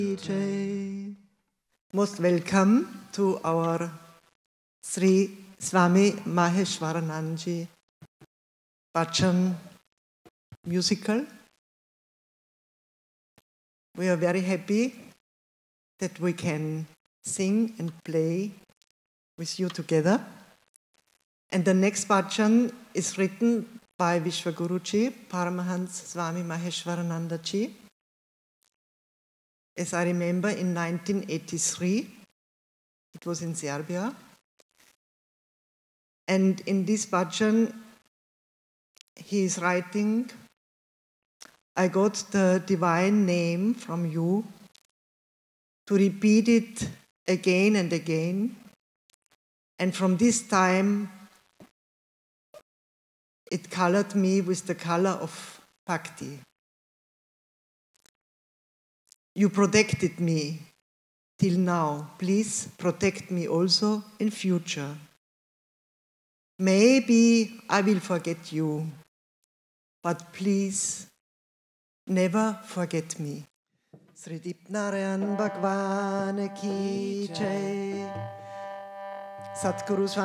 Jai. Most welcome to our Sri Swami Maheshwaranandaji Bhajan musical. We are very happy that we can sing and play with you together. And the next bhajan is written by Vishwaguruji, Paramahansa Swami Maheshwaranandaji. As I remember, in 1983, it was in Serbia. And in this bhajan, he is writing, I got the divine name from you to repeat it again and again. And from this time, it colored me with the color of Bhakti. You protected me till now. Please protect me also in future. Maybe I will forget you, but please never forget me. Sri Dipnarayan Bhagwan Ki Jai. Satguru Swami